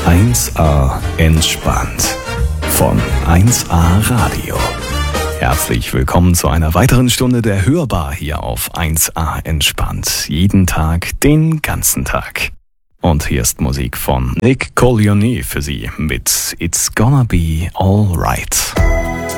1A entspannt von 1A Radio. Herzlich willkommen zu einer weiteren Stunde der Hörbar hier auf 1A entspannt. Jeden Tag, den ganzen Tag. Und hier ist Musik von Nick Collioni für Sie mit It's Gonna Be Alright.